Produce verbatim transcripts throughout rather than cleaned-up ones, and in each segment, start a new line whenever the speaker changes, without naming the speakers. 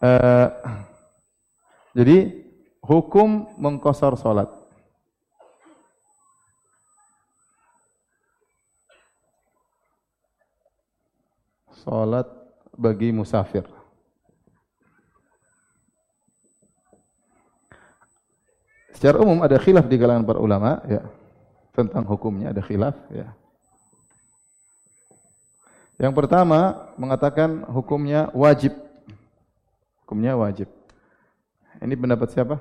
Uh, jadi hukum mengqashar salat. Salat bagi musafir. Secara umum ada khilaf di kalangan para ulama ya tentang hukumnya, ada khilaf ya. Yang pertama mengatakan hukumnya wajib. Hukumnya wajib. Ini pendapat siapa?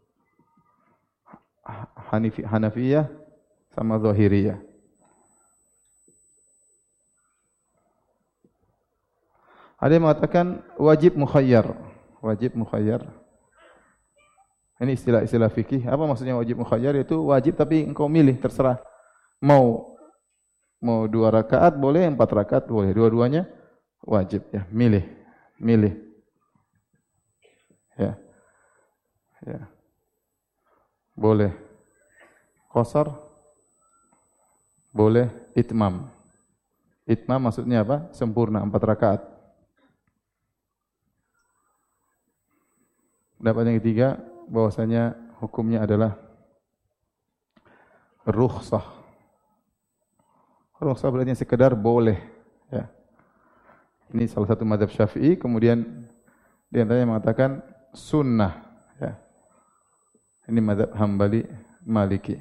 Hanifi, Hanafiyah sama Zahiriyah. Ada yang mengatakan wajib mukhayyar. Wajib mukhayyar. Ini istilah-istilah fikih. Apa maksudnya wajib mukhayyar? Itu wajib tapi engkau milih, terserah. Mau mau dua rakaat boleh, empat rakaat boleh. Dua-duanya wajib ya, milih, milih. Ya. Ya. Boleh qashar, boleh itmam. Itmam maksudnya apa? Sempurna empat rakaat. Pendapat yang ketiga bahwasanya hukumnya adalah rukhsah. Rukhsah berarti sekedar boleh ya. Ini salah satu mazhab Syafi'i, kemudian di antaranya mengatakan sunnah ya. Ini mazhab Hambali, Maliki.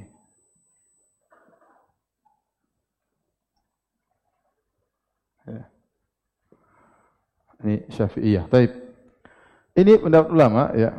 Ya. Ini Syafi'iyah. Baik. Ini pendapat ulama ya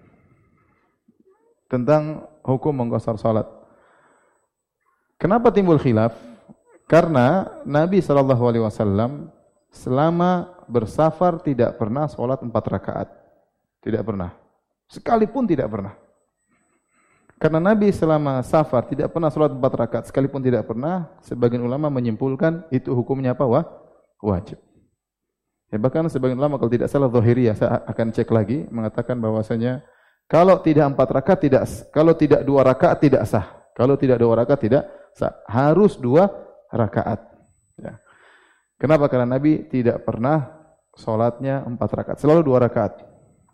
tentang hukum mengqashar salat. Kenapa timbul khilaf? Karena Nabi sallallahu alaihi wasallam selama bersafar tidak pernah salat empat rakaat. Tidak pernah. Sekalipun tidak pernah. Karena Nabi selama safar tidak pernah salat empat rakaat, sekalipun tidak pernah, sebagian ulama menyimpulkan itu hukumnya apa? Wah, wajib. Ya, bahkan sebagian ulama kalau tidak salah Zahiriyah, saya akan cek lagi, mengatakan bahwasanya kalau tidak empat rakaat tidak, kalau tidak dua rakaat tidak sah. Kalau tidak dua rakaat tidak sah. Harus dua rakaat. Ya. Kenapa? Karena Nabi tidak pernah salatnya empat rakaat, selalu dua rakaat.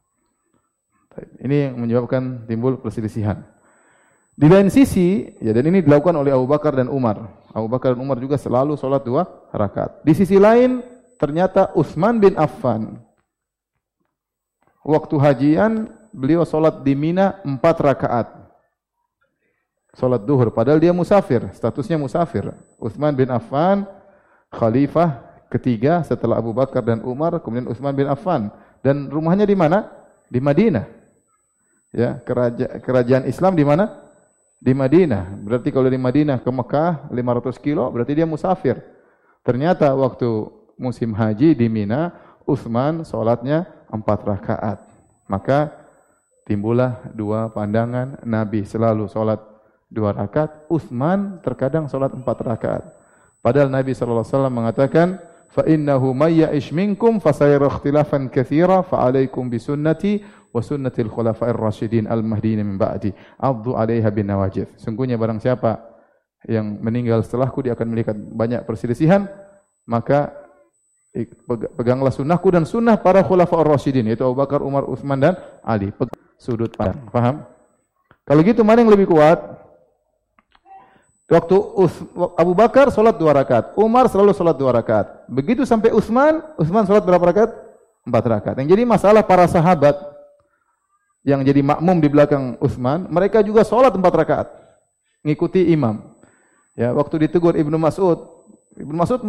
Ini yang menyebabkan timbul perselisihan. Di lain sisi, ya, dan ini dilakukan oleh Abu Bakar dan Umar. Abu Bakar dan Umar juga selalu salat dua rakaat. Di sisi lain, ternyata Utsman bin Affan waktu hajian beliau salat di Mina empat rakaat. Salat duhur padahal dia musafir, statusnya musafir. Utsman bin Affan khalifah ketiga setelah Abu Bakar dan Umar, kemudian Utsman bin Affan, dan rumahnya di mana? Di Madinah. Ya, kerajaan, kerajaan Islam di mana? Di Madinah. Berarti kalau di Madinah ke Mekah lima ratus kilo, berarti dia musafir. Ternyata waktu musim haji di Mina, Utsman salatnya empat rakaat. Maka timbullah dua pandangan, Nabi selalu salat dua rakaat, Utsman terkadang salat empat rakaat. Padahal Nabi sallallahu alaihi wasallam mengatakan, "Fa innahu may ya'ish minkum fasayara ikhtilafan katsira fa 'alaikum bi sunnati wa sunnatil khulafa'ir rasyidin al-mahdiyyin min ba'di. 'addu 'alaiha bin nawajidh." Sungguhnya barang siapa yang meninggal setelahku dia akan melihat banyak perselisihan, maka peganglah sunnahku dan sunnah para khulafa'ur rasyidin, yaitu Abu Bakar, Umar, Utsman dan Ali. Sudut pandang. Paham? Kalau gitu mana yang lebih kuat? Waktu Abu Bakar salat dua rakaat, Umar selalu salat dua rakaat. Begitu sampai Utsman, Utsman salat berapa rakaat? Empat rakaat. Yang jadi masalah para sahabat yang jadi makmum di belakang Utsman, mereka juga salat empat rakaat, ngikuti imam. Ya, waktu ditegur Ibnu Mas'ud, Ibnu Mas'ud